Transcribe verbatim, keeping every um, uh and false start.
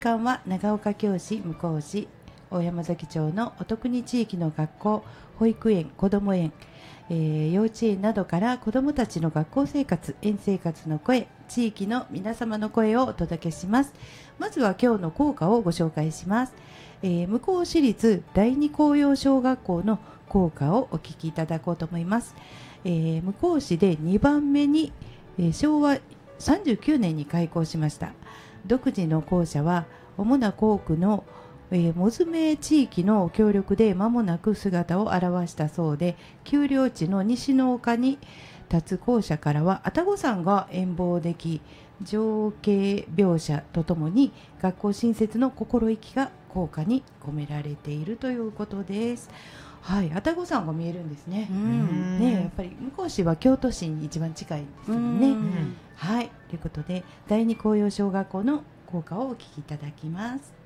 間は長岡京市向こう市大山崎町のお得に地域の学校、保育園、こども園、えー、幼稚園などから子どもたちの学校生活、園生活の声、地域の皆様の声をお届けします。まずは今日の校歌をご紹介します。えー、向こう市立第二紅葉小学校の校歌をお聞きいただこうと思います。えー、向こう市でにばんめに、えー、しょうわさんじゅうきゅうねんに開校しました。独自の校舎は主な校区のえー、モズメ地域の協力で間もなく姿を現したそうで、丘陵地の西の丘に立つ校舎からは愛宕山が遠望でき、情景描写とともに学校新設の心意気が校歌に込められているということです。はい、愛宕山が見えるんですね。うんね、やっぱり向こう市は京都市に一番近いんですよね。はい、ということで第二紅葉小学校の校歌をお聞きいただきます。